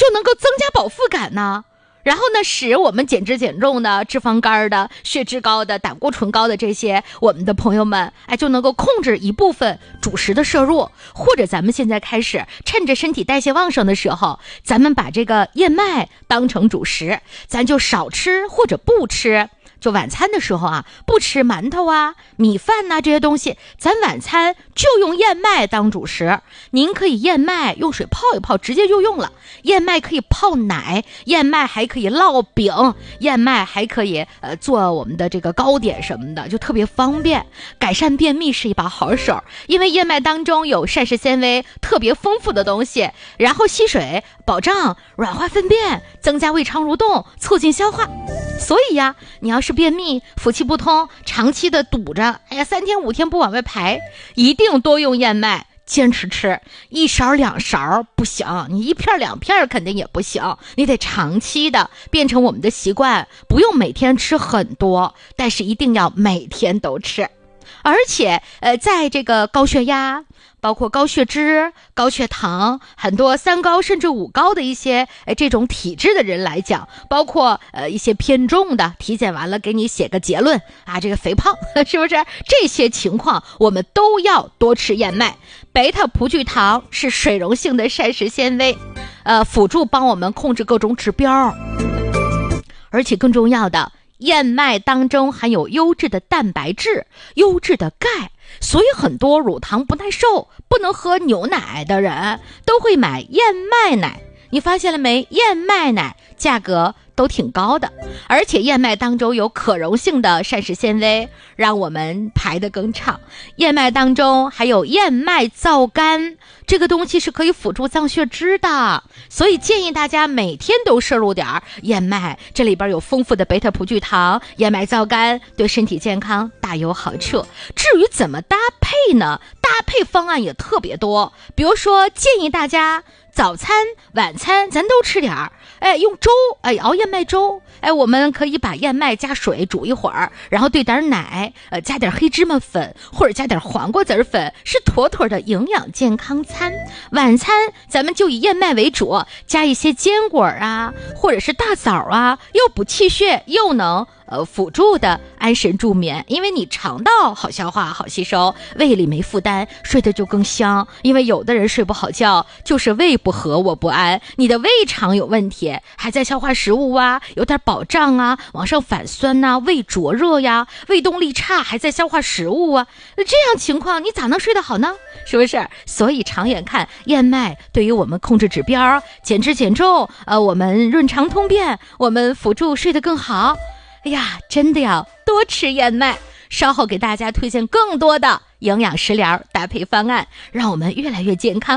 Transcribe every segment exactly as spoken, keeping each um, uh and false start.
就能够增加饱腹感呢。然后呢，使我们减脂减重的、脂肪肝的、血脂高的、胆固醇高的这些我们的朋友们，哎，就能够控制一部分主食的摄入，或者咱们现在开始趁着身体代谢旺盛的时候，咱们把这个燕麦当成主食，咱就少吃或者不吃。就晚餐的时候啊，不吃馒头啊、米饭呐、啊、这些东西，咱晚餐就用燕麦当主食。您可以燕麦用水泡一泡，直接就用了。燕麦可以泡奶，燕麦还可以烙饼，燕麦还可以呃做我们的这个糕点什么的，就特别方便。改善便秘是一把好手，因为燕麦当中有膳食纤维特别丰富的东西，然后吸水，保障软化粪便，增加胃肠蠕动，促进消化。所以呀，你要是便秘、腹气不通，长期的堵着，哎呀，三天五天不往外排，一定多用燕麦，坚持吃，一勺两勺不行，你一片两片肯定也不行，你得长期的变成我们的习惯，不用每天吃很多，但是一定要每天都吃。而且呃，在这个高血压、包括高血脂、高血糖，很多三高甚至五高的一些呃这种体质的人来讲，包括呃一些偏重的，体检完了给你写个结论啊，这个肥胖是不是？这些情况我们都要多吃燕麦。贝塔葡聚糖是水溶性的膳食纤维，呃，辅助帮我们控制各种指标。而且更重要的，燕麦当中含有优质的蛋白质、优质的钙，所以很多乳糖不耐受、不能喝牛奶的人都会买燕麦奶。你发现了没？燕麦奶价格都挺高的，而且燕麦当中有可溶性的膳食纤维，让我们排得更畅。燕麦当中还有燕麦皂苷，这个东西是可以辅助降血脂的，所以建议大家每天都摄入点燕麦，这里边有丰富的贝塔葡聚糖、燕麦皂苷，对身体健康大有好处。至于怎么搭配呢？搭配方案也特别多，比如说建议大家早餐、晚餐咱都吃点儿，哎，用粥，哎，熬燕麦粥，哎，我们可以把燕麦加水煮一会儿，然后兑点奶，呃，加点黑芝麻粉或者加点黄瓜籽粉，是妥妥的营养健康餐。晚餐咱们就以燕麦为主，加一些坚果啊，或者是大枣啊，又补气血，又能呃，辅助的安神助眠，因为你肠道好消化好吸收，胃里没负担，睡得就更香。因为有的人睡不好觉，就是胃不和我不安，你的胃肠有问题，还在消化食物啊，有点饱胀啊，往上反酸呐、啊，胃灼热呀，胃动力差，还在消化食物啊，那这样情况你咋能睡得好呢？是不是？所以长远看，燕麦对于我们控制指标、减脂减重，呃，我们润肠通便，我们辅助睡得更好。哎呀，真的要多吃燕麦。稍后给大家推荐更多的营养食疗搭配方案，让我们越来越健康。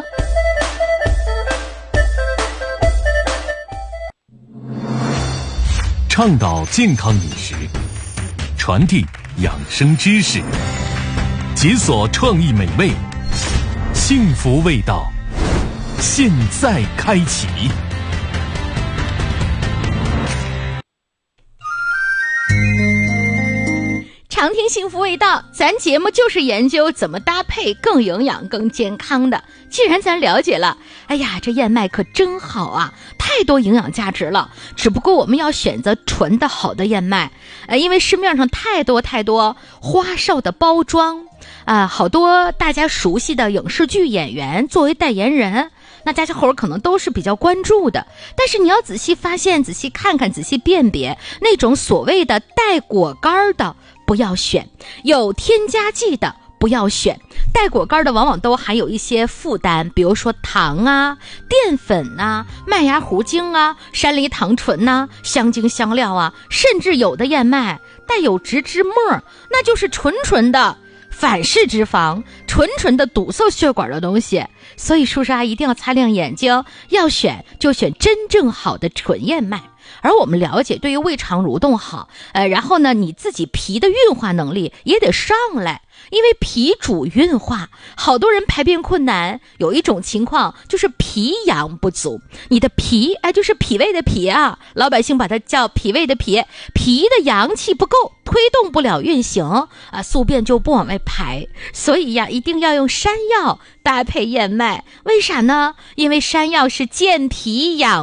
倡导健康饮食，传递养生知识，解锁创意美味，幸福味道，现在开启。 常听幸福味道，咱节目就是研究怎么搭配更营养更健康的。既然咱了解了，哎呀，这燕麦可真好啊，太多营养价值了。只不过我们要选择纯的好的燕麦，呃，因为市面上太多太多花哨的包装啊、呃，好多大家熟悉的影视剧演员作为代言人，那大家伙可能都是比较关注的，但是你要仔细发现、仔细看看、仔细辨别，那种所谓的带果干的不要选，有添加剂的不要选，带果干的往往都含有一些负担，比如说糖啊、淀粉啊、麦芽糊精啊、山梨糖醇啊、香精香料啊，甚至有的燕麦带有植脂末，那就是纯纯的反式脂肪，纯纯的堵塞血管的东西。所以叔叔阿姨一定要擦亮眼睛，要选就选真正好的纯燕麦。而我们了解，对于胃肠蠕动好，呃，然后呢，你自己脾的运化能力也得上来，因为脾主运化，好多人排便困难，有一种情况就是脾阳不足，你的脾，哎，就是脾胃的脾啊，老百姓把它叫脾胃的脾，脾的阳气不够，推动不了运行啊，宿便就不往外排，所以呀，一定要用山药搭配燕麦，为啥呢？因为山药是健脾养